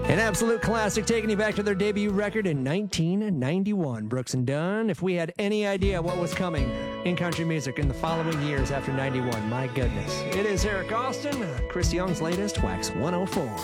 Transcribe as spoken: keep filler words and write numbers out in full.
An absolute classic, taking you back to their debut record in nineteen ninety-one. Brooks and Dunn. If we had any idea what was coming in country music in the following years after ninety-one, my goodness. It is Eric Austin, Chris Young's latest, Wax one oh four.